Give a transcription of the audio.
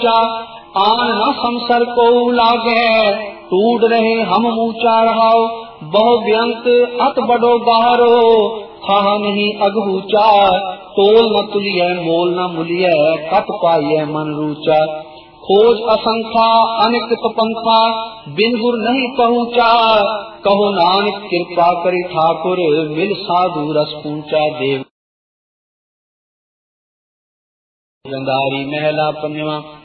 आन न संसर को लागे, टूट रहे हम ऊंचा रहाओ, बहु व्यंत अत बड़ो गहरो, था नहीं अगूचा, तोल न तुलिय मोल न मुलिय, कत पाइय मन रूचा, खोज असंख्या अनिक पंथा, बिन गुर नहीं पहुँचा, कहो नानक कृपा करी ठाकुर, मिल साधु रस पूंचा। देव गंधारी महला पंजवा।